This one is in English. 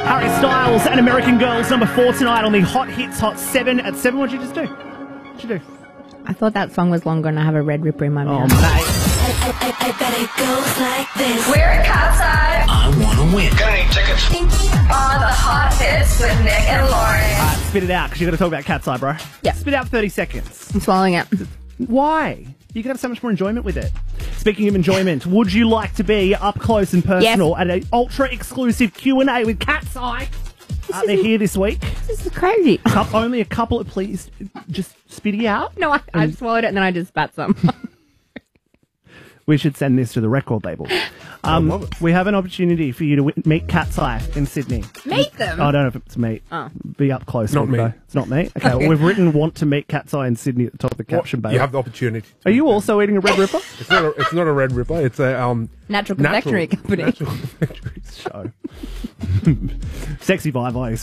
Harry Styles and American Girls, number 4 tonight on the Hot Hits Hot 7 at 7. What'd you just do? What'd you do? I thought that song was longer and I have a Red Ripper in my mouth. Oh, mate. I bet it goes like this. We're at Catside I want to win. Got any tickets? on the Hot Hits with Nick and Lauren. Spit it out, because you've got to talk about Cat's Eye, bro. Yeah. Spit out 30 seconds. I'm swallowing it. Why? You can have so much more enjoyment with it. Speaking of enjoyment, would you like to be up close and personal at an ultra-exclusive Q&A with Cat's Eye? They're here this week. This is crazy. Only a couple of, please, just spit it out. No, I swallowed it and then I just spat some. We should send this to the record label. We have an opportunity for you to meet Cat's Eye in Sydney. Meet them? I don't know if it's meet. Oh. Be up close. Not with me. though. It's not me. Okay, well, we've written "want to meet Cat's Eye in Sydney" at the top of the caption, babe. You have the opportunity. Are you also eating a Red Ripper? It's not a Red Ripper. It's a Natural confectionery company. Natural confectionery. Show. Sexy vibe,